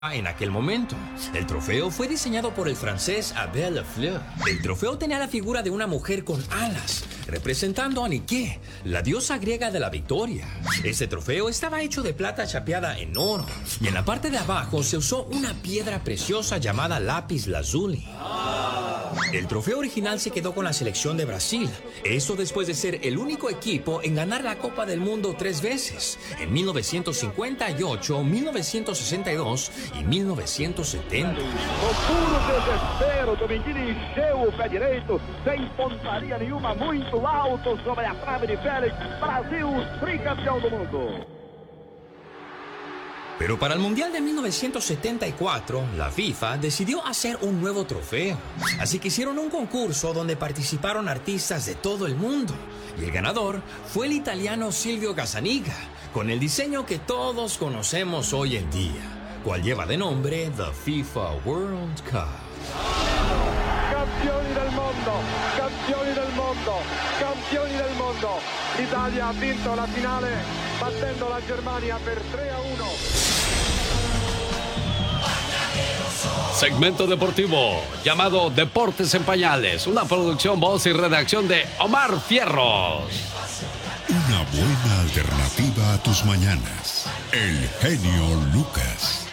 En aquel momento, el trofeo fue diseñado por el francés Abel Lafleur. El trofeo tenía la figura de una mujer con alas, representando a Nike, la diosa griega de la victoria. Ese trofeo estaba hecho de plata chapeada en oro, y en la parte de abajo se usó una piedra preciosa llamada lápiz lazuli. El trofeo original se quedó con la selección de Brasil, eso después de ser el único equipo en ganar la Copa del Mundo 3 veces, en 1958, 1962 y 1970. No puro desespero, Dominguini encheu o pé direito, sem pontaria nenhuma, muito alto sobre a trave de Félix. Brasil, tricampeão do mundo. Pero para el Mundial de 1974, la FIFA decidió hacer un nuevo trofeo. Así que hicieron un concurso donde participaron artistas de todo el mundo. Y el ganador fue el italiano Silvio Cassaniga, con el diseño que todos conocemos hoy en día, cual lleva de nombre The FIFA World Cup. Campioni del mondo, campioni del mondo, campioni del mondo. L'Italia ha vinto la finale battendo la Germania per 3-1. Segmento deportivo llamado Deportes en Pañales, una producción, voz y redacción de Omar Fierros. Una buena alternativa a tus mañanas. El genio Lucas.